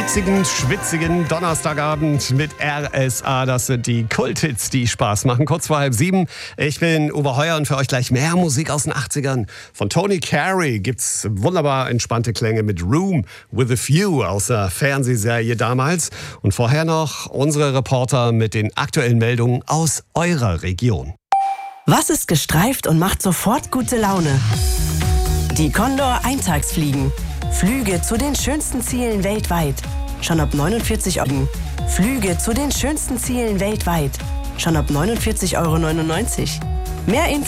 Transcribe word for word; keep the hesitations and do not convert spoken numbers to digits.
hitzigen, schwitzigen Donnerstagabend mit R S A. Das sind die Kulthits, die Spaß machen. Kurz vor halb sieben. Ich bin Uwe Heuer und für euch gleich mehr Musik aus den achtzigern. Von Tony Carey gibt's wunderbar entspannte Klänge mit Room with a View aus der Fernsehserie damals. Und vorher noch unsere Reporter mit den aktuellen Meldungen aus eurer Region. Was ist gestreift und macht sofort gute Laune? Die Condor Eintagsfliegen. Flüge zu den schönsten Zielen weltweit. Schon ab neunundvierzig Euro. Flüge zu den schönsten Zielen weltweit. Schon ab neunundvierzig Euro neunundneunzig. Mehr Infos